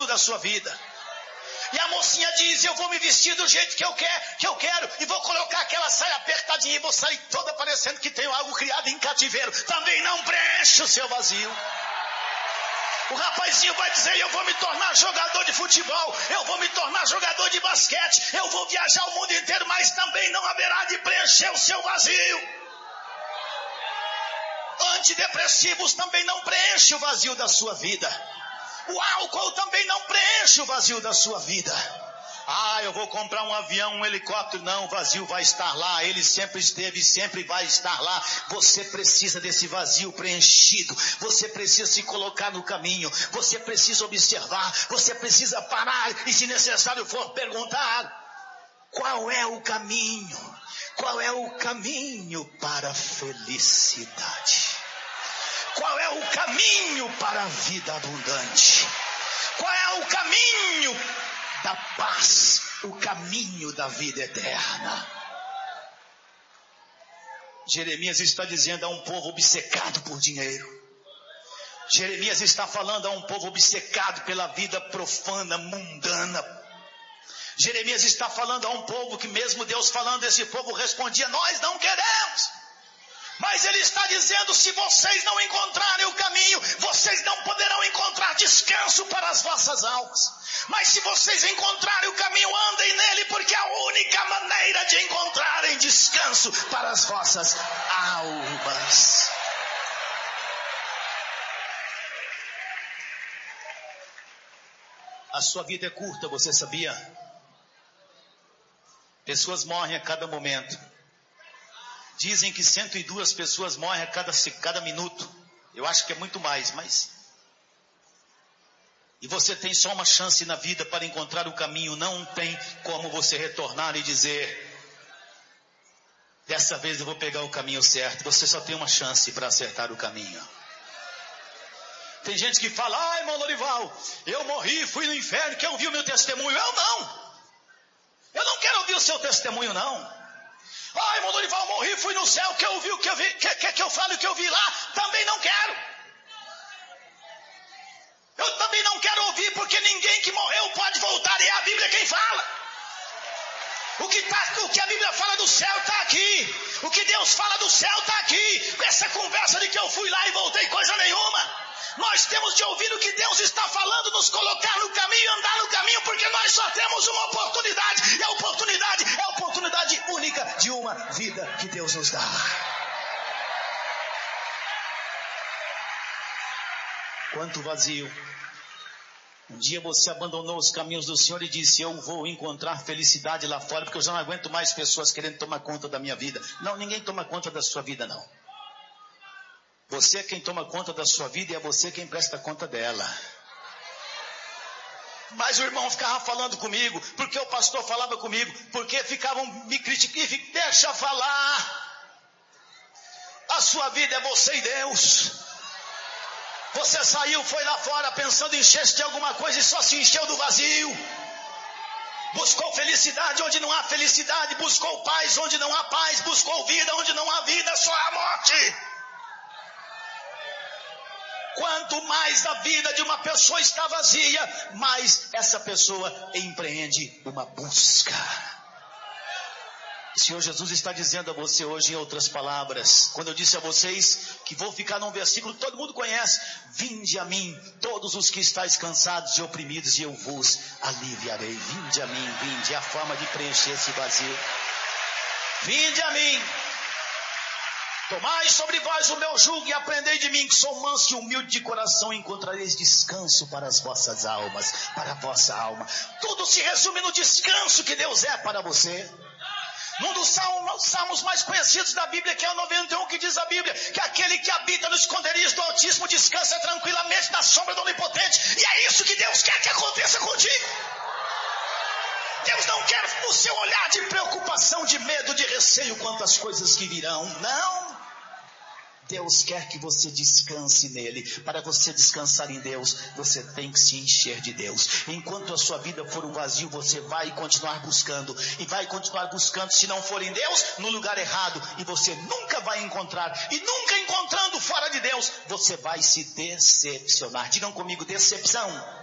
da sua vida. E a mocinha diz: eu vou me vestir do jeito que eu quero, e vou colocar aquela saia apertadinha, e vou sair toda parecendo que tenho algo criado em cativeiro. Também não preenche o seu vazio. O rapazinho vai dizer: eu vou me tornar jogador de futebol, eu vou me tornar jogador de basquete, eu vou viajar o mundo inteiro, mas também não haverá de preencher o seu vazio. Antidepressivos também não preenche o vazio da sua vida. O álcool também não preenche o vazio da sua vida. Eu vou comprar um avião, um helicóptero. Não, o vazio vai estar lá. Ele sempre esteve e sempre vai estar lá. Você precisa desse vazio preenchido. Você precisa se colocar no caminho. Você precisa observar. Você precisa parar e, se necessário for, perguntar: qual é o caminho? Qual é o caminho para a felicidade? Qual é o caminho para a vida abundante? Qual é o caminho da paz? O caminho da vida eterna? Jeremias está dizendo a um povo obcecado por dinheiro. Jeremias está falando a um povo obcecado pela vida profana, mundana. Jeremias está falando a um povo que, mesmo Deus falando, esse povo respondia: nós não queremos. Mas ele está dizendo: se vocês não encontrarem o caminho, vocês não poderão encontrar descanso para as vossas almas. Mas se vocês encontrarem o caminho, andem nele, porque é a única maneira de encontrarem descanso para as vossas almas. A sua vida é curta, você sabia? Pessoas morrem a cada momento. Dizem que 102 pessoas morrem a cada minuto. Eu acho que é muito mais, mas... E você tem só uma chance na vida para encontrar o caminho. Não tem como você retornar e dizer: dessa vez eu vou pegar o caminho certo. Você só tem uma chance para acertar o caminho. Tem gente que fala: irmão Lorival, eu morri, fui no inferno, quer ouvir o meu testemunho? Eu não. Eu não quero ouvir o seu testemunho, não. Irmão Lorival, morri, fui no céu, quer ouvir o que eu vi, quer que eu fale o que eu vi lá? Também não quero. Eu também não quero ouvir, porque ninguém que morreu pode voltar, e é a Bíblia quem fala. O que a Bíblia fala do céu está aqui. O que Deus fala do céu está aqui. Essa conversa de que eu fui lá e voltei, coisa nenhuma. Nós temos de ouvir o que Deus está falando, nos colocar no caminho, andar no caminho, porque nós só temos uma oportunidade. E a oportunidade é a oportunidade única de uma vida que Deus nos dá. Quanto vazio. Um dia você abandonou os caminhos do Senhor e disse: eu vou encontrar felicidade lá fora, porque eu já não aguento mais pessoas querendo tomar conta da minha vida. Não, ninguém toma conta da sua vida, não. Você é quem toma conta da sua vida e é você quem presta conta dela. Mas o irmão ficava falando comigo, porque o pastor falava comigo, porque ficavam me criticando. Deixa falar. A sua vida é você e Deus. Você saiu, foi lá fora pensando em encher-se de alguma coisa e só se encheu do vazio. Buscou felicidade onde não há felicidade, buscou paz onde não há paz, buscou vida onde não há vida, só há morte. Quanto mais a vida de uma pessoa está vazia, mais essa pessoa empreende uma busca. O Senhor Jesus está dizendo a você hoje, em outras palavras, quando eu disse a vocês que vou ficar num versículo que todo mundo conhece: vinde a mim, todos os que estáis cansados e oprimidos, e eu vos aliviarei. Vinde a mim, vinde, é a forma de preencher esse vazio. Vinde a mim, tomai sobre vós o meu jugo e aprendei de mim, que sou manso e humilde de coração, e encontrareis descanso para as vossas almas, para a vossa alma. Tudo se resume no descanso que Deus é para você. Num dos salmos mais conhecidos da Bíblia, que é o 91, que diz a Bíblia que aquele que habita no esconderijo do Altíssimo descansa tranquilamente na sombra do Onipotente. E é isso que Deus quer que aconteça contigo. Deus não quer o seu olhar de preocupação, de medo, de receio quanto às coisas que virão. Não. Deus quer que você descanse nele. Para você descansar em Deus, você tem que se encher de Deus. Enquanto a sua vida for um vazio, você vai continuar buscando. E vai continuar buscando, se não for em Deus, no lugar errado. E você nunca vai encontrar. E nunca encontrando fora de Deus, você vai se decepcionar. Digam comigo: decepção.